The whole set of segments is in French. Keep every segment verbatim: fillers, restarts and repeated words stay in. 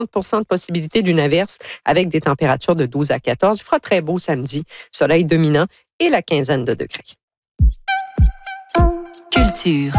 pour cent de possibilité d'une averse avec des températures de douze à quatorze. Il fera très beau samedi, soleil dominant et la quinzaine de degrés. Culture.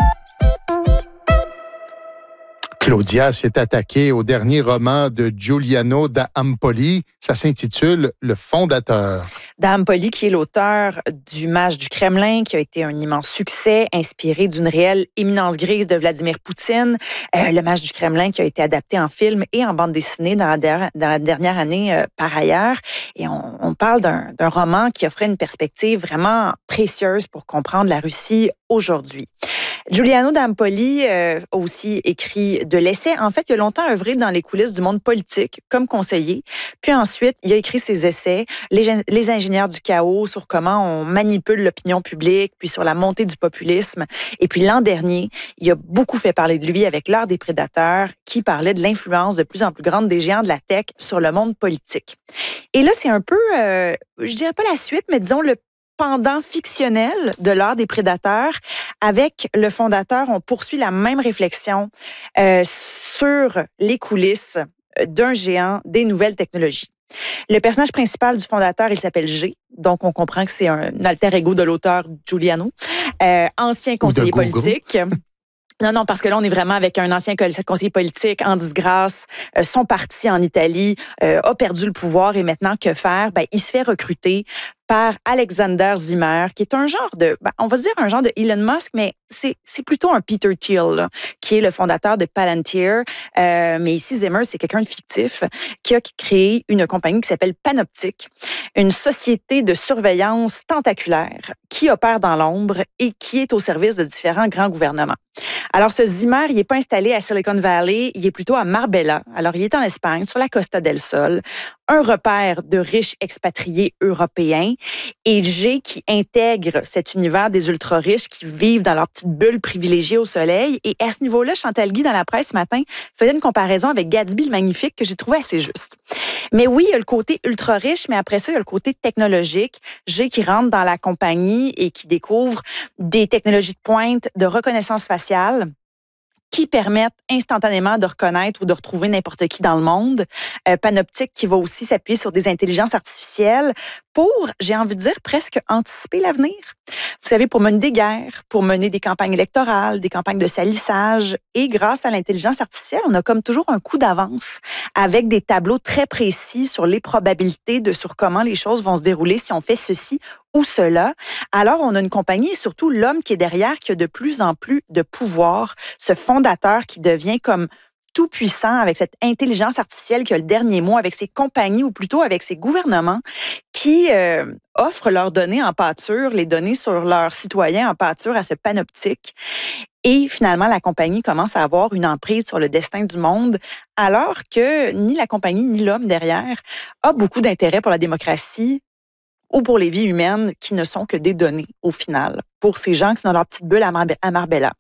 Claudia s'est attaquée au dernier roman de Giuliano da Empoli. Ça s'intitule « Le fondateur ». Da Empoli, qui est l'auteur du Mage du Kremlin, qui a été un immense succès, inspiré d'une réelle éminence grise de Vladimir Poutine. Euh, le Mage du Kremlin qui a été adapté en film et en bande dessinée dans la, der- dans la dernière année euh, par ailleurs. Et on, on parle d'un, d'un roman qui offrait une perspective vraiment précieuse pour comprendre la Russie aujourd'hui. Giuliano da Empoli euh, a aussi écrit de l'essai. En fait, il a longtemps œuvré dans les coulisses du monde politique comme conseiller. Puis ensuite, il a écrit ses essais, Les, les ingénieurs du chaos, sur comment on manipule l'opinion publique, puis sur la montée du populisme. Et puis l'an dernier, il a beaucoup fait parler de lui avec L'Heure des prédateurs, qui parlait de l'influence de plus en plus grande des géants de la tech sur le monde politique. Et là, c'est un peu, euh, je dirais pas la suite, mais disons le pendant fictionnel de L'Heure des prédateurs. Avec le fondateur, on poursuit la même réflexion euh, sur les coulisses d'un géant des nouvelles technologies. Le personnage principal du fondateur, il s'appelle G, donc on comprend que c'est un alter ego de l'auteur Giuliano, euh, ancien conseiller politique. Non, non, parce que là, on est vraiment avec un ancien conseiller politique en disgrâce. Euh, son parti en Italie euh, a perdu le pouvoir et maintenant, que faire? Ben, il se fait recruter par Alexander Zimmer, qui est un genre de, ben, on va se dire un genre de Elon Musk, mais c'est, c'est plutôt un Peter Thiel, là, qui est le fondateur de Palantir. Euh, mais ici, Zimmer, c'est quelqu'un de fictif qui a créé une compagnie qui s'appelle Panoptic, une société de surveillance tentaculaire qui opère dans l'ombre et qui est au service de différents grands gouvernements. Alors, ce Zimmer, il n'est pas installé à Silicon Valley, il est plutôt à Marbella. Alors, il est en Espagne, sur la Costa del Sol, un repère de riches expatriés européens. Et G qui intègre cet univers des ultra-riches qui vivent dans leur petite bulle privilégiée au soleil. Et à ce niveau-là, Chantal Guy, dans la presse ce matin, faisait une comparaison avec Gatsby le Magnifique que j'ai trouvé assez juste. Mais oui, il y a le côté ultra-riche, mais après ça, il y a le côté technologique. G qui rentre dans la compagnie et qui découvre des technologies de pointe de reconnaissance faciale qui permettent instantanément de reconnaître ou de retrouver n'importe qui dans le monde. Euh, Panoptic qui va aussi s'appuyer sur des intelligences artificielles pour, j'ai envie de dire, presque anticiper l'avenir. Vous savez, pour mener des guerres, pour mener des campagnes électorales, des campagnes de salissage. Et grâce à l'intelligence artificielle, on a comme toujours un coup d'avance avec des tableaux très précis sur les probabilités de sur comment les choses vont se dérouler si on fait ceci ou cela. Alors, on a une compagnie et surtout l'homme qui est derrière qui a de plus en plus de pouvoir, ce fondateur qui devient comme tout puissant avec cette intelligence artificielle qui a le dernier mot, avec ses compagnies ou plutôt avec ses gouvernements qui euh, offrent leurs données en pâture, les données sur leurs citoyens en pâture à ce Panoptic. Et finalement, la compagnie commence à avoir une emprise sur le destin du monde, alors que ni la compagnie ni l'homme derrière a beaucoup d'intérêt pour la démocratie ou pour les vies humaines qui ne sont que des données au final, pour ces gens qui sont dans leur petite bulle à, Mar- à Marbella.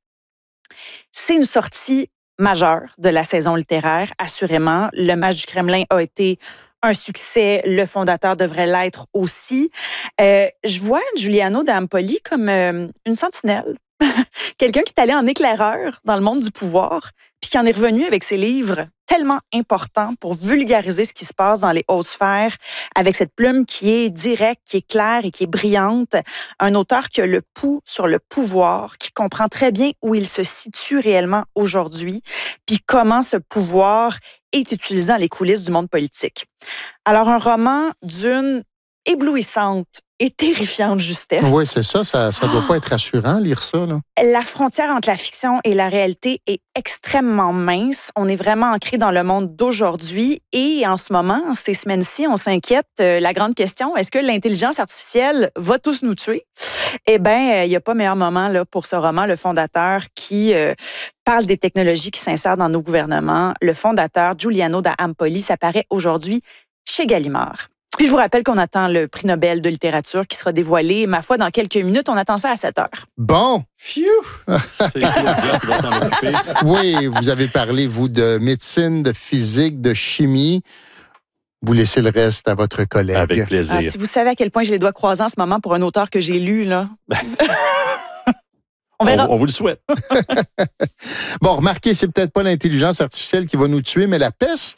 C'est une sortie majeure de la saison littéraire, assurément. Le Mage du Kremlin a été un succès, le fondateur devrait l'être aussi. Euh, je vois Giuliano da Empoli comme euh, une sentinelle, quelqu'un qui est allé en éclaireur dans le monde du pouvoir, puis qui en est revenu avec ses livres tellement importants pour vulgariser ce qui se passe dans les hautes sphères, avec cette plume qui est directe, qui est claire et qui est brillante. Un auteur qui a le pouls sur le pouvoir, qui comprend très bien où il se situe réellement aujourd'hui, puis comment ce pouvoir est utilisé dans les coulisses du monde politique. Alors, un roman d'une éblouissante et terrifiante justesse. Oui, c'est ça. Ça ne doit pas être rassurant, lire ça, là. La frontière entre la fiction et la réalité est extrêmement mince. On est vraiment ancré dans le monde d'aujourd'hui. Et en ce moment, ces semaines-ci, on s'inquiète. Euh, la grande question, est-ce que l'intelligence artificielle va tous nous tuer? Eh bien, il n'y a pas meilleur moment là, pour ce roman, le fondateur qui euh, parle des technologies qui s'insèrent dans nos gouvernements. Le fondateur, Giuliano da Empoli, s'apparaît aujourd'hui chez Gallimard. Puis je vous rappelle qu'on attend le prix Nobel de littérature qui sera dévoilé, ma foi, dans quelques minutes. On attend ça à sept heures. Bon. Phew! C'est Claudia qui va s'en occuper. Oui, vous avez parlé, vous, de médecine, de physique, de chimie. Vous laissez le reste à votre collègue. Avec plaisir. Ah, si vous savez à quel point j'ai les doigts croisés en ce moment pour un auteur que j'ai lu, là. On verra. On, on vous le souhaite. Bon, remarquez, c'est peut-être pas l'intelligence artificielle qui va nous tuer, mais la peste.